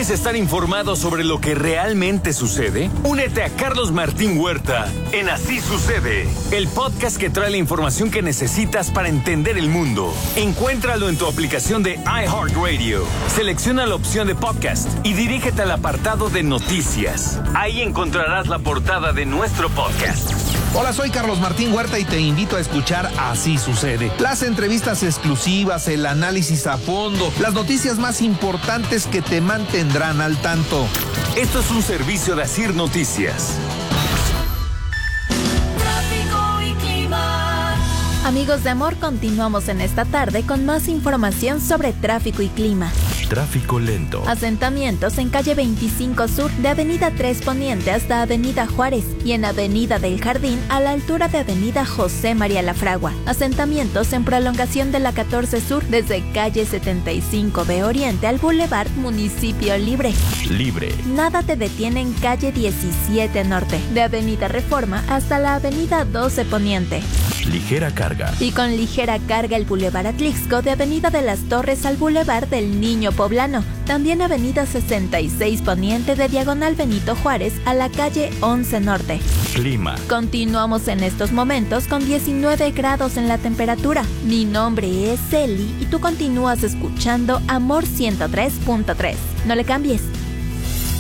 ¿Quieres estar informado sobre lo que realmente sucede? Únete a Carlos Martín Huerta en Así Sucede, el podcast que trae la información que necesitas para entender el mundo. Encuéntralo en tu aplicación de iHeartRadio. Selecciona la opción de podcast y dirígete al apartado de noticias. Ahí encontrarás la portada de nuestro podcast. Hola, soy Carlos Martín Huerta y te invito a escuchar Así Sucede. Las entrevistas exclusivas, el análisis a fondo, las noticias más importantes que te mantendrán al tanto. Esto es un servicio de Asir Noticias. Tráfico y clima. Amigos de amor, continuamos en esta tarde con más información sobre tráfico y clima. Tráfico lento. Asentamientos en calle 25 Sur de Avenida 3 Poniente hasta Avenida Juárez y en Avenida del Jardín a la altura de Avenida José María Lafragua. Asentamientos en prolongación de la 14 Sur desde calle 75B Oriente al Boulevard Municipio Libre. Libre. Nada te detiene en calle 17 Norte de Avenida Reforma hasta la Avenida 12 Poniente. Ligera carga. Y con ligera carga el Boulevard Atlixco de Avenida de las Torres al Boulevard del Niño Poblano. También Avenida 66 Poniente de Diagonal Benito Juárez a la calle 11 Norte. Clima. Continuamos en estos momentos con 19 grados en la temperatura. Mi nombre es Eli y tú continúas escuchando Amor 103.3. No le cambies.